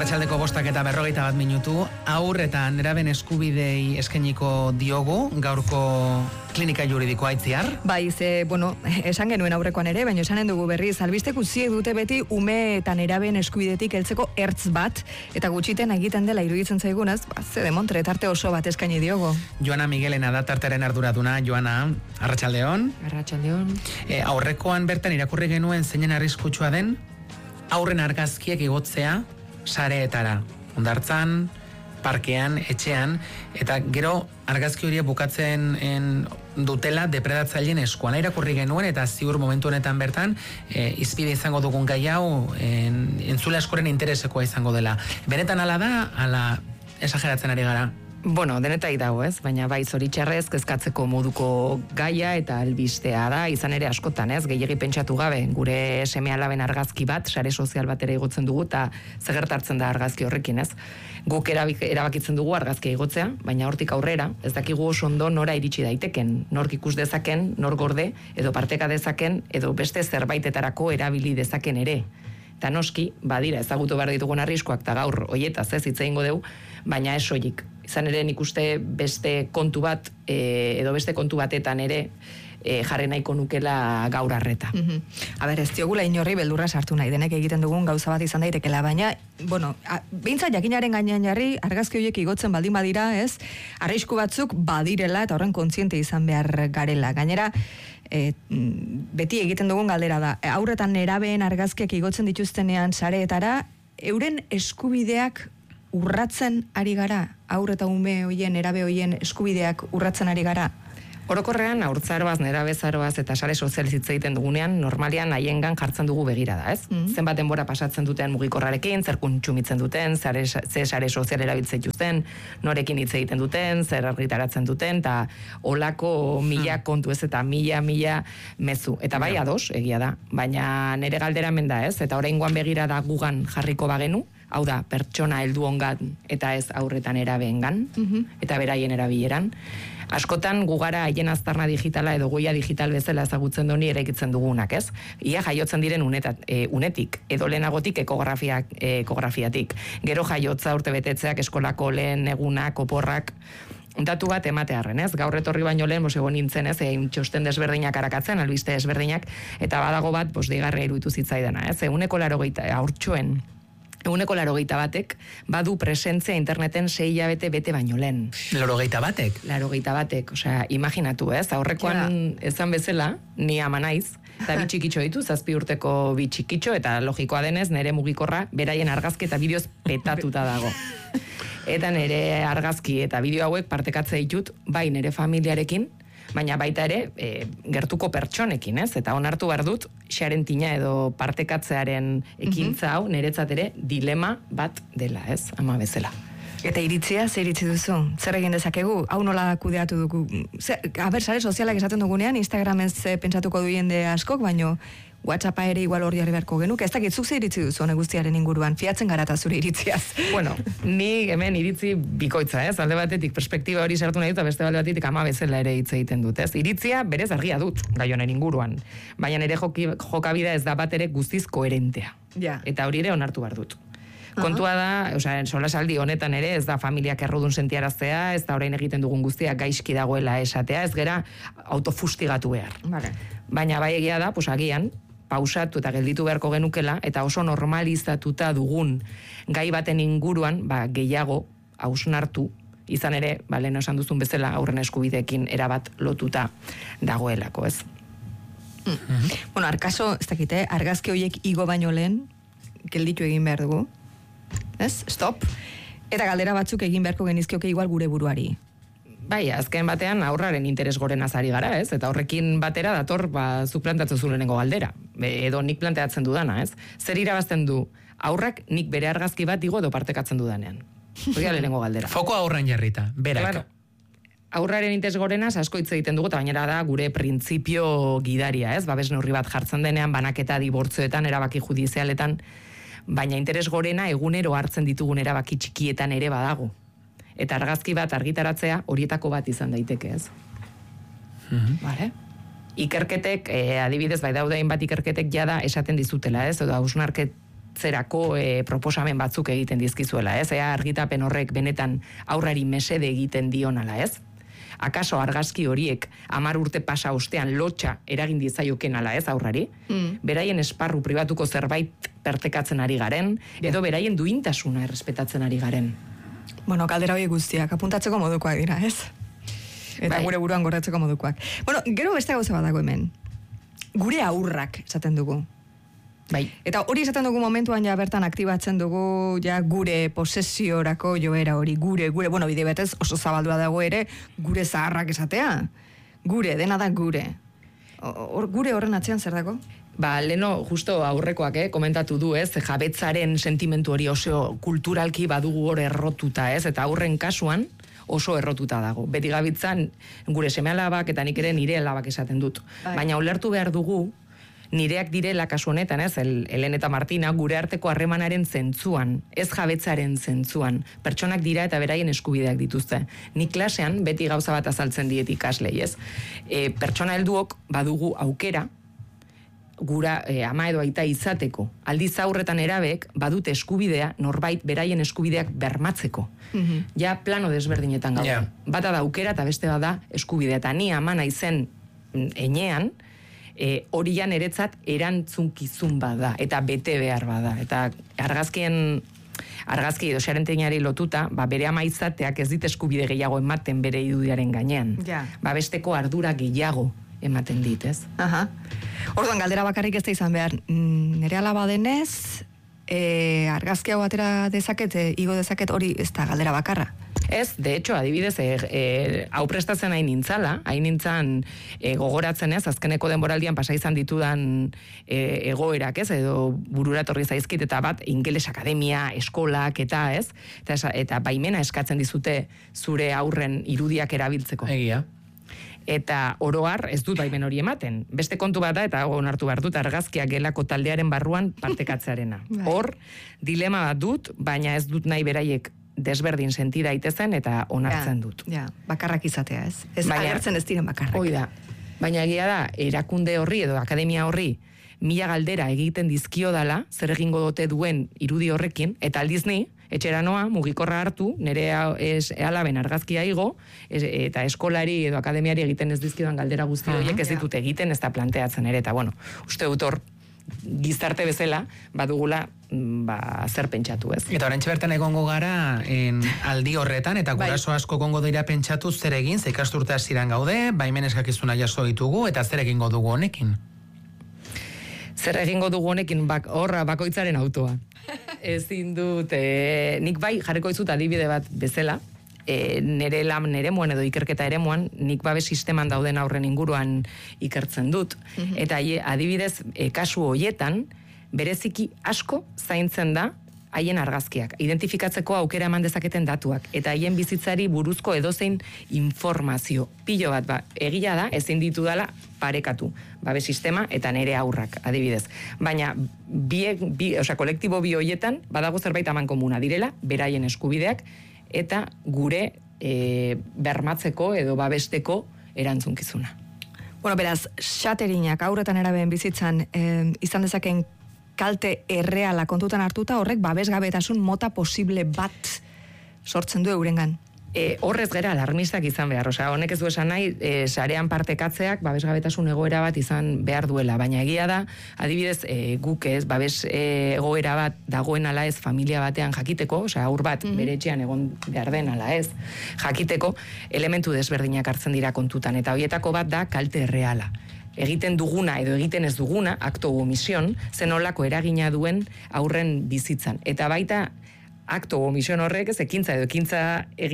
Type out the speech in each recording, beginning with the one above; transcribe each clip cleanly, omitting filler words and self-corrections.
Arratsaldeko 5:41, haur eta neraben eskubidei eskainiko diogu gaurko klinika juridikoa Aitziar. Bai, esan genuen aurrekoan ere, baina esanen dugu berriz, albiste guztiek dute beti ume eta neraben eskubidetik heltzeko ertz bat, eta gutxiten egiten dela iruditzen zaigunaz, ze demontre tarte oso bat eskaini diogo. Joana Miguelena da tartearen arduraduna. Joana, arratsaldeon. Arratsaldeon. Aurrekoan bertan irakurri genuen zeinen arriskutsua den aurren argazkiek igotzea sareetara, hondartzan, parkean, etxean, eta gero argazki horiek bukatzen dutela depredatzaileen eskuan. Irakurri genuen eta ziur momentu honetan bertan izpide izango dugun gai hau entzule askoren interesekoa izango dela. Benetan hala da, ala esageratzen ari gara? Bueno, denetai dago, ez? Baina bai zoritxarrez kezkatzeko moduko gaia eta albistea da, izan ere askotan, ez? Gehiegi pentsatu gabe, gure seme-alaben argazki bat, sare sozial bat ere igotzen dugu, eta zegertartzen da argazki horrekin, ez? Guk erabakitzen dugu argazkia igotzea, baina hortik aurrera, ez dakigu oso ondo nora iritsi daiteken, nork ikus dezaken, nor gorde, edo parteka dezaken, edo beste zerbaitetarako erabili dezaken ere. Eta noski, badira, ezagutu behar ditugun arriskoak, eta gaur hoietaz ez hitz egingo dugu, baina ez soilik. Izan ere nik uste beste kontu bat, edo beste kontu batetan ere, jarri nahiko nukela gaur arreta. A ber, ez diogula inorri beldurra sartu nahi, denek egiten dugun gauza bat izan daitekela, baina, behintzat jakinaren gainean jarri, argazki horiek igotzen baldin badira, ez, arrisku batzuk badirela, eta horren kontziente izan behar garela. Gainera, beti egiten dugun galdera da, aurretan nerabeen argazkiak igotzen dituztenean sareetara, euren eskubideak urratzen ari gara, aur eta ume hoien, nerabe hoien eskubideak urratzen ari gara? Orokorrean, haurtzaroaz, nerabezaroaz eta sare sozializ hitz egiten dugunean, normalian haiengan jartzen dugu begirada, ez? Zenbat denbora pasatzen duten mugikorrarekin, zer kuntsumitzen duten, ze sare sozial erabiltzen dituzten, norekin hitz egiten duten, zer argitaratzen duten, eta olako mila kontu ez, eta mila mezu. Eta bai ados, egia da, baina nere galdera hemen da, ez? Eta oraingoan begirada gugan jarriko bagenu, hau da, pertsona heldu ongan eta ez aurretan erabeengan, eta beraien erabileran. Askotan gugara haien aztarna digitala edo goia digital bezala ezagutzen doni eraikitzen dugunak, ez? Ia jaiotzen diren unetik, edo lehenagotik ekografiatik. Gero jaiotza urtebetetzeak, eskolako lehen egunak, oporrak, datu bat ematearren, ez? Gaur etorri baino lehen, egon nintzen, ez? Txosten desberdinak arakatzen, albiste desberdinak, eta badago bat, deigarria iruditu zitzaidana, ez? 180 haurtxoen, 180 badu presentzia interneten 6 hilabete bete baino lehen. 80 osea, imaginatu, ez? Aurrekoan ezan bezala, ni ama naiz, eta bi txikitxo ditu, 7 urteko bi txikitxo, eta logikoa denez, nere mugikorra, beraien argazki eta bideoz petatuta dago. Eta nere argazki eta bideo hauek partekatze ditut, bai nere familiarekin, baina baita ere, gertuko pertsonekin, ez? Eta onartu behar dut, xarentina edo partekatzearen ekintza hau, niretzat ere, dilema bat dela, ez? Ama bezala. Eta iritzia, zer iritzi duzu? Zer egin dezakegu? Hau nola kudeatu dugu? Sare sozialak esaten dugunean, Instagramez pentsatuko du jende askok, baino WhatsAppa ere igual hor jarri beharko genuke. Ez dakit, zuk zer iritzi duzu hone guztiaren inguruan? Fiatzen garata zure iritziaz. Bueno, ni hemen iritzi bikoitza, ez? Alde batetik perspektiba hori sartu nahi dut, eta beste alde batetik ama bezala ere hitz egiten dut, ez? Iritzia berez argia dut, gai honen inguruan. Baina nire jokabidea ez da bat ere guztiz koherentea. Eta hori ere onartu behar dut. Kontua da, solasaldi honetan ere, ez da familiak errudun sentiaraztea, ez da orain egiten dugun guztia gaizki dagoela esatea, ez gera autofustigatu behar. Baina bai egia da, agian, pausatu eta gelditu beharko genukela, eta oso normalizatuta dugun gai baten inguruan, gehiago hausnartu, izan ere, lehen esan duzun bezala, aurren eskubideekin erabat lotuta dagoelako, ez? Bueno, arkaso, ez dakite, argazki horiek igo baino lehen, gelditu egin behar dugu, ez? Stop. Eta galdera batzuk egin beharko genizkioke igual gure buruari. Bai, azken batean aurraren interes gorenaz ari gara, ez? Eta horrekin batera dator, zuk planteatzen zu lehenengo galdera. Edo nik planteatzen dudana, ez? Zer irabazten du aurrak nik bere argazki bat igo edo partekatzen dudanean. Hori da lehenengo galdera. Foko aurran jarrita, berak. Claro. Aurraren interes gorenaz asko hitz egiten dugu, eta gainera da gure printzipio gidaria, ez? Babes neurri bat jartzen denean, banaketa dibortzioetan, erabaki judizialetan, baina interes gorena egunero hartzen ditugun erabaki txikietan ere badago. Eta argazki bat argitaratzea horietako bat izan daiteke, ez? Vale? Ikerketek, adibidez, bai daude hainbat ikerketek jada esaten dizutela, ez? Edo hausnarket hartzerako proposamen batzuk egiten dizkizuela, ez? Ea argitapen horrek benetan aurrari mesede egiten dionala, ez? Akaso argazki horiek 10 urte pasa ostean lotxa eragin diezaioken ala, ez, aurrari? Beraien esparru pribatuko zerbait pertekatzen ari garen, edo beraien duintasuna errespetatzen ari garen. Bueno, galdera horiek guztiak apuntatzeko modukoak dira, ez? Eta gure buruan gorratzeko modukoak. Bueno, gero beste gauza bat dago hemen. Gure aurrak esaten dugu. Bai. Eta hori esaten dugu momentuan ja bertan aktibatzen dugu ja gure posesiorako joera hori, gure, bueno, bide betez oso zabaldua dago ere, gure zaharrak esatea. Gure, dena da gure. Gure horren atzean zer dago? Leno, justo aurrekoak, komentatu du, ez, jabetzaren sentimentu hori oso kulturalki badugu hor errotuta, ez, eta aurren kasuan oso errotuta dago. Beti gabitzan gure seme-alabak eta nik ere nire alabak esaten dut. Baina ulertu behar dugu, nireak direla kasu honetan, ez, Helen eta Martina, gure arteko harremanaren zentzuan, ez jabetzaren zentzuan. Pertsonak dira eta beraien eskubideak dituzte. Nik klasean beti gauza bat azaltzen diet ikaslei, ez. Pertsona helduok badugu aukera, gura ama edo aita izateko. Aldiz aurretan erabek badute eskubidea norbait beraien eskubideak bermatzeko. Ja plano desberdinetan gaude. Yeah. Bata da aukera eta beste bada eskubidea. Eta ni ama naizen enean, horian eretzat erantzunkizun bada, eta bete behar bada. Eta argazki edo xarenteinari lotuta, bere ama izateak ez dit eskubide gehiago ematen bere irudiaren gainean. Ja. Besteko ardura gehiago ematen dit, ez? Aha. Orduan, galdera bakarrik ez da izan behar, nire alaba denez, argazki hau atera dezaket, igo dezaket, hori ez da galdera bakarra. Ez, de hecho, adibidez, hau prestatzen hain nintzan gogoratzen ez, azkeneko denboraldian pasa izan ditudan egoerak, ez, edo burura torri zaizkit, eta bat, ingeles akademia, eskolak, eta ez, eta baimena eskatzen dizute zure aurren irudiak erabiltzeko. Egia. Eta oroar ez dut baimen hori ematen. Beste kontu bat da, eta onartu behar dut, argazkiak gelako taldearen barruan partekatzearena. Hor, dilema bat dut, baina ez dut nahi beraiek desberdin senti daitezen eta onartzen dut. Ja, bakarrak izatea, ez? Ez agertzen ez diren bakarrak. Hoi da. Baina egia da, erakunde horri edo akademia horri 1000 galdera egiten dizkio dala, zer egingo dote duen irudi horrekin, eta aldiz ni, etxera noa, mugikorra hartu, nire alaben argazkia igo, eta eskolari edo akademiari egiten ez dizkiodan galdera guzti horiek ez ditut egiten, ez da planteatzen ere, eta bueno, uste dut hor, gizarte bezala, badugula, zer pentsatu, ez. Eta oraintxe bertan egongo gara aldi horretan, eta guraso asko egongo dira pentsatu zer egin, ze ikasturte hasieran gaude, baimen eskakizuna jaso ditugu, eta zer egingo dugu honekin? Zer egingo dugu honekin, horra bakoitzaren autoa. Ezin dut, nik bai jarriko dizut adibide bat bezala, nere eremuan edo ikerketa eremuan, nik babes sisteman dauden aurren inguruan ikertzen dut. Eta adibidez, kasu hoietan, bereziki asko zaintzen da haien argazkiak, identifikatzeko aukera eman dezaketen datuak, eta haien bizitzari buruzko edozein informazio. Pilo bat, egia da, ezin ditu dala parekatu, babes sistema eta nere aurrak, adibidez. Baina, kolektibo bi hoietan, badago zerbait aman komuna direla, beraien eskubideak, eta gure bermatzeko edo babesteko erantzunkizuna. Bueno, beraz, xaterinak aurretan erabeen bizitzan izan dezaken kalte erreala kontutan hartuta, horrek babesgabetasun mota posible bat sortzen du eurengan. Horrez gera alarmistak izan behar, honek ez du esan nahi, sarean partekatzeak babesgabetasun egoera bat izan behar duela, baina egia da, adibidez, guk ez, babes egoera bat dagoen ala ez familia batean jakiteko, aur bat bere etxean egon behar den ala ez, jakiteko elementu desberdinak hartzen dira kontutan, eta horietako bat da kalte erreala. Egiten duguna edo egiten ez duguna, akto o mision, zenolako eragina duen aurren bizitzan. Eta baita, akto o mision horrek, ez ekintza edo ekintza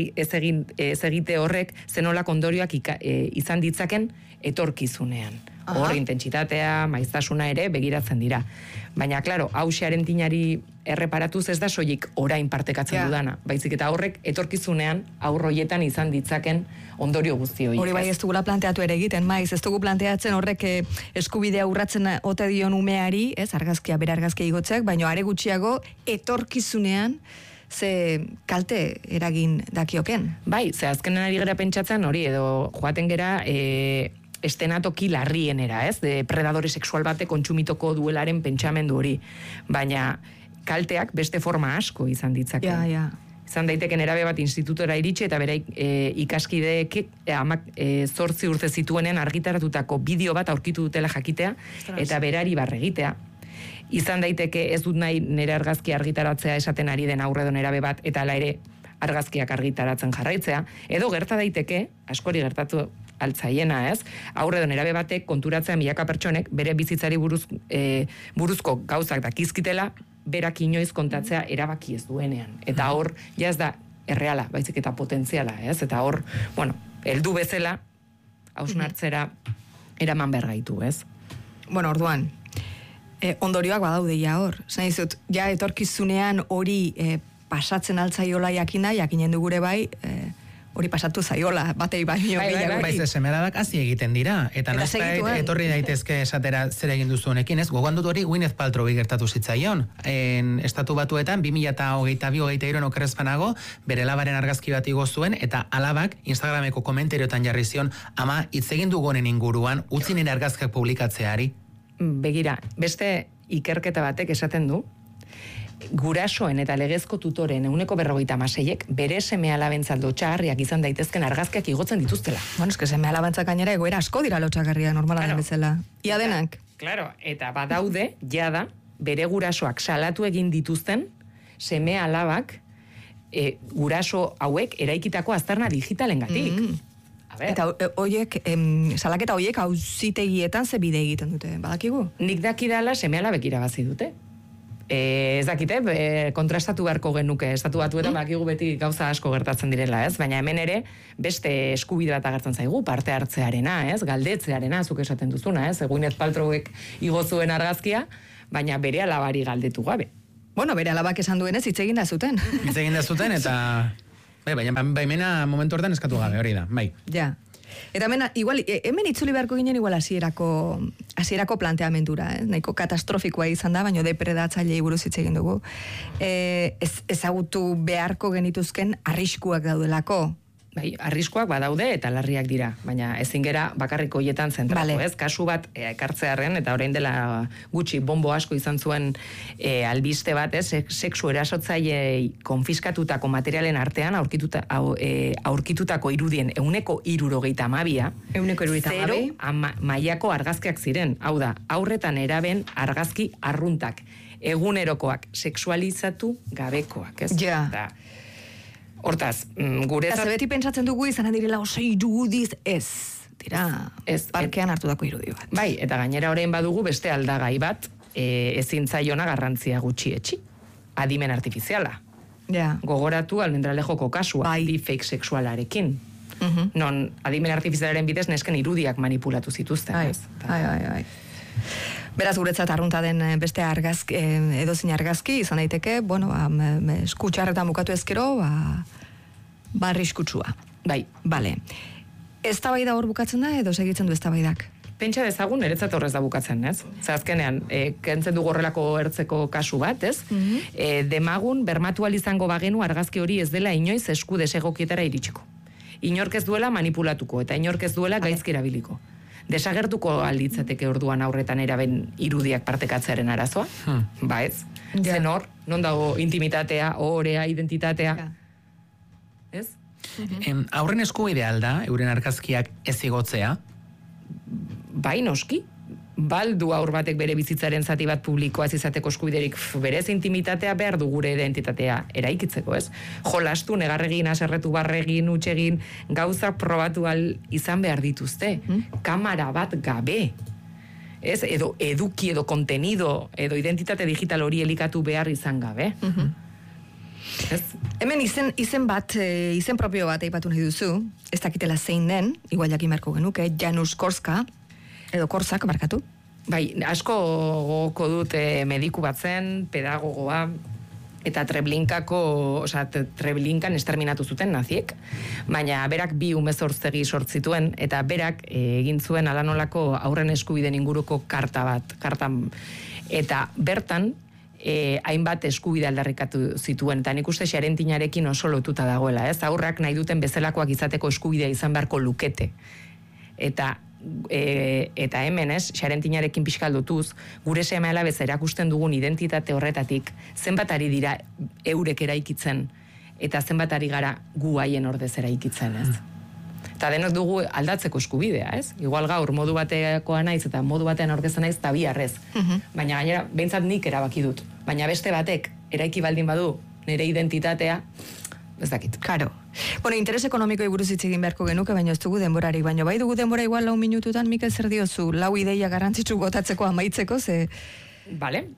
ez egite horrek, zenolako ondorioak izan ditzaken etorkizunean. Hor, intentsitatea, maiztasuna ere begiratzen dira. Baina, klaro, hau xarentinari erreparatuz ez da soilik orain partekatzen dudana. Baizik eta horrek etorkizunean aurroietan izan ditzaken ondorio guzti horiek. Hori bai ez dugula planteatu ere egiten, maiz, ez dugu planteatzen horrek eskubidea urratzen ote dion umeari, ez, bere argazkia igotzeak, baina are gutxiago etorkizunean ze kalte eragin dakioken. Bai, ze azkenen ari gara pentsatzen hori, edo joaten gera estenatoki larrienera, ez? Predadore sexual bate kontsumitoko duelaren pentsamendu hori. Baina kalteak beste forma asko izan ditzake. Ja. Izan daiteke nerabe bat institutora iritsi eta bere ikaskideek 8 urte zituenen argitaratutako bideo bat aurkitu dutela jakitea eta berari barregitea. Izan daiteke ez dut nahi nire argazkia argitaratzea esaten ari den aurredo nerabe bat eta hala ere argazkiak argitaratzen jarraitzea, edo gerta daiteke, askori gertatu altzaiena, ez? Aurredo nerabe batek konturatzea milaka pertsonek bere bizitzari buruzko gauzak dakizkitela, berak inoiz kontatzea erabaki ez duenean. Eta hor, ja ez da erreala, baizik eta potentziala, ez? Eta hor, heldu bezala, hausnartzera eraman behar gaitu, ez? Bueno, orduan, ondorioak badaude ja hor. Zain dizut, ja etorkizunean hori pasatzen altzaiola jakinen dugure bai, hori pasatu zaiola, batei baino gehiago. Bai, seme-alabak hasi egiten dira, eta noizbait etorri daitezke esatera zer egin duzu honekin, ez? Gogoan dut hori Gwyneth Paltrowi gertatu zitzaion. Estatu Batuetan 2022-2023 okerrez banago, bere alabaren argazki bat igo zuen, eta alabak Instagrameko komentarioetan jarri zion, ama hitz egin dugu honen inguruan, utzi nire argazkiak publikatzeari. Begira, beste ikerketa batek esaten du, gurasoen eta legezko tutoren 56%ek bere seme-alabentzat lotsagarriak izan daitezken argazkiak igotzen dituztela. Bueno, eske seme-alabentzak gainera egoera asko dira lotsagarria normala den bezala. Ia denak. Claro, eta badaude, jada, bere gurasoak salatu egin dituzten seme-alabak guraso hauek eraikitako aztarna digitalengatik. Eta hoiek, salaketa hoiek auzitegietan ze bide egiten dute, badakigu? Nik dakidala seme-alabek irabazi dute. Ez dakite, kontrastatu beharko genuke, estatu batuetan bakigu beti gauza asko gertatzen direla, ez? Baina hemen ere, beste eskubide bat agertzen zaigu, parte hartzearena, ez? Galdetzearena, zuk esaten duzuna, ez? Gwyneth Paltrowek igo zuen argazkia, baina bere alabari galdetu gabe. Bueno, bere alabak esan duenez, hitz egin da zuten. Hitz egin da zuten, eta... Baina baimena momentu hortan eskatu gabe, hori da, bai. Ja. Eta hemen itzuli beharko ginen igual hasierako planteamendura, nahiko katastrofikoa izan da, baina depredatzailei buruz hitz egin dugu. Ezagutu beharko genituzken arriskuak daudelako. Bai, arriskuak badaude eta larriak dira, baina ezin gera bakarriko hoietan zentratu, ez? Kasu bat ekartzearren eta orain dela gutxi bombo asko izan zuen albiste bat, ez? Sexu erasotzailei konfiskatutako materialen artean aurkitutako irudien 172, 0 mailako argazkiak ziren. Hau da, aurretan eraben argazki arruntak, egunerokoak, sexualizatu gabekoak, ez? Ja. Hortaz, guretzat... Eta beti pentsatzen dugu izan direla oso irudiz ez. Dira, parkean hartutako irudi bat. Bai, eta gainera orain badugu beste aldagai bat, ezin zaiona garrantzia gutxietsi. Adimen artifiziala. Ja. Gogoratu Almendralejoko kasua, deepfake sexualarekin. Non, adimen artifizialaren bidez nesken irudiak manipulatu zituzten. Bai. Beraz, guretzat arrunta den beste argazki, edozin argazki, izan daiteke, eskutxarretan bukatu ezkero, arriskutsua. Bai. Bale. Eztabaida hor bukatzen da, edo segitzen du eztabaidak? Pentsa dezagun, niretzat horrez da bukatzen, ez? Azkenean, kentzen du horrelako ertzeko kasu bat, ez? Demagun, bermatu izango bagenu argazki hori ez dela inoiz esku desegokietara iritsiko. Inork ez duela manipulatuko, eta inork ez duela gaizki erabiliko. Desagertuko alditzateke orduan aurretan eraben irudiak partekatzearen arazoa? Ba ez. Zen hor, non dago intimitatea, ohorea, identitatea? Ez? Aurren eskubidea alda, euren argazkiak ez igotzea? Bai, noski. Baldu aur batek bere bizitzaren zati bat publikoaz izateko eskubiderik, berez intimitatea behar du gure identitatea eraikitzeko, ez? Jolastu, negarregin, aserretu barregin, utxegin, gauzak probatu izan behar dituzte. Kamera bat gabe. Ez? Edo eduki, edo kontenido, edo identitate digital hori elikatu behar izan gabe. Ez? Hemen izen propio bat aipatu nahi duzu, ez dakitela zein den, igual jakin beharko genuke, Janusz Korczak, edo Korczak, barkatu? Bai, asko gogoko dut mediku bat zen, pedagogoa, eta Treblinkan esterminatu zuten naziek, baina berak 2 umezortzegi sortzituen, eta berak egin zuen alanolako aurren eskubiden inguruko karta, eta bertan, hainbat eskubide aldarrikatu zituen, eta nik uste xerentinarekin oso lotuta dagoela, ez? Aurrak nahi duten bezalakoak izateko eskubidea izan beharko lukete. Eta eta hemen, Xarentinarekin pixkaldutuz, gure seme alabez erakusten dugun identitate horretatik, zenbat ari dira eurek eraikitzen, eta zenbat ari gara gu haien ordez eraikitzen, ez? Eta denok dugu aldatzeko eskubidea, ez? Igual gaur modu batekoa naiz eta modu batean aurkezten naiz eta biharrez. Baina gainera, behintzat nik erabaki dut. Baina beste batek eraiki baldin badu nire identitatea, ez dakit. Karo. Bueno, interes ekonomikoi buruz hitz egin beharko genuke, baina ez dugu denborarik. Baina bai dugu denbora igual 4 minututan, Mikel, zer diozu? 4 ideia garrantzitsu botatzeko amaitzeko, ze... Vale.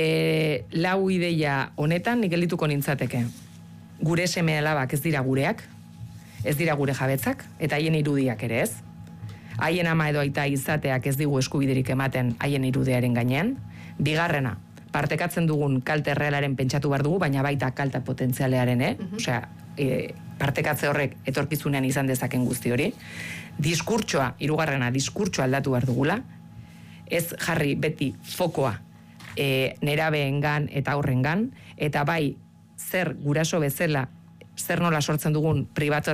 4 ideia honetan nik geldituko nintzateke. Gure seme alabak ez dira gureak, ez dira gure jabetzak, eta haien irudiak ere ez. Haien ama edo aita izateak ez digu eskubiderik ematen haien irudiaren gainean. Bigarrena, partekatzen dugun kalte realaren pentsatu behar dugu, baina baita kalta potentzialearen, Osea, partekatze horrek etorkizunean izan dezaken guzti hori. Diskurtsoa, hirugarrena, diskurtsoa aldatu behar dugula. Ez jarri beti fokoa nerabeengan eta aurrengan, eta bai, zer guraso bezala, zer nola sortzen dugun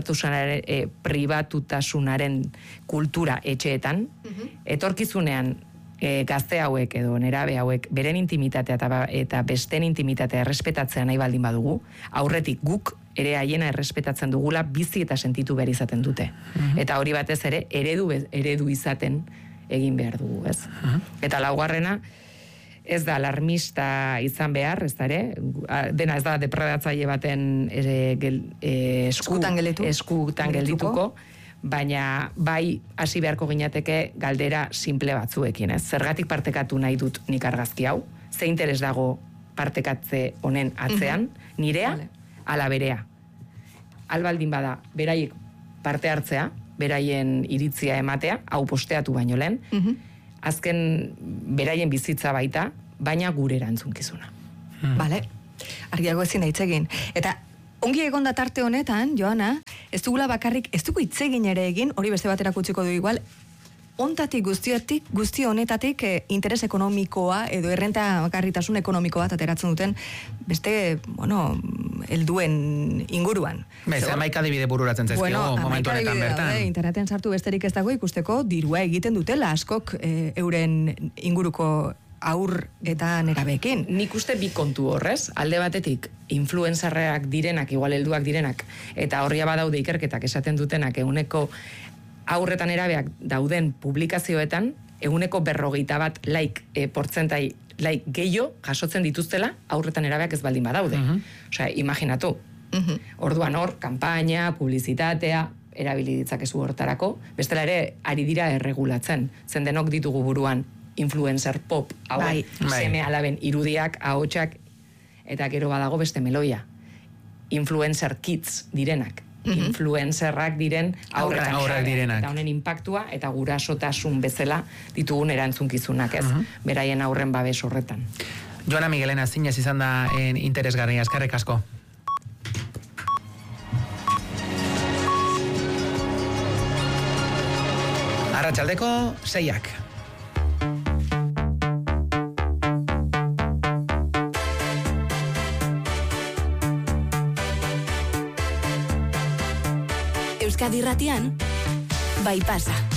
pribatutasunaren kultura etxeetan, etorkizunean gazte hauek edo nerabe hauek beren intimitatea eta besten intimitatea errespetatzea nahi baldin badugu, aurretik guk ere haiena errespetatzen dugula bizi eta sentitu behar izaten dute. Eta hori batez ere eredu izaten egin behar dugu, ez? Eta laugarrena, ez da alarmista izan behar, ez da ere, dena ez da depredatzaile baten eskutan geldituko, baina bai hasi beharko ginateke galdera simple batzuekin, ez? Zergatik partekatu nahi dut nik argazki hau? Ze interes dago partekatze honen atzean? Nirea, ala berea. Albaldin bada, beraiek parte hartzea, beraien iritzia ematea, hau posteatu baino lehen, azken beraien bizitza baita, baina gure erantzunkizuna. Bale, argiago ezin da hitz egin. Eta ongi egon da tarte honetan, Joana, ez dugula bakarrik, ez dugu hitz egin ere egin, hori beste baterak utziko du igual, ontatik guzti honetatik interes ekonomikoa edo errenta bakarritasun ekonomiko bat ateratzen duten beste, helduen inguruan. Bez, amaika adibide bururatzen zaizkigu momentu honetan bertan. Interneten sartu besterik ez dago ikusteko dirua egiten dutela askok euren inguruko aur eta nerabeekin. Nik uste bi kontu horrez, alde batetik influencerrak direnak, igual helduak direnak, eta horria badaude ikerketak esaten dutenak eguneko aurretan erabeak dauden publikazioetan, eguneko 41 portzentai gehiago jasotzen dituztela aurretan erabeak ez baldin badaude. Osea, imaginatu. Orduan hor, kanpaina, publizitatea, erabili ditzakezu hortarako, bestela ere ari dira erregulatzen. Zen denok ditugu buruan influencer pop, hauek, seme alaben irudiak, ahotsak, eta gero badago beste meloia. Influencer kids direnak. Influencerrak diren aurrak direnak. Eta honen impactua eta gurasotasun bezala ditugun erantzunkizunak, ez? Beraien aurren babes horretan. Joana Migelena, zinez izan da interesgarria, eskerrik asko. Arratsaldeko 6:00. Euskadi Irratian, bai pasa.